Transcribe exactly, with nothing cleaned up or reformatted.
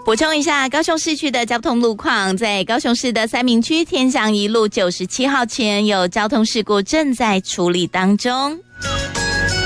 补充一下高雄市区的交通路况，在高雄市的三民区天祥一路九十七号前有交通事故正在处理当中。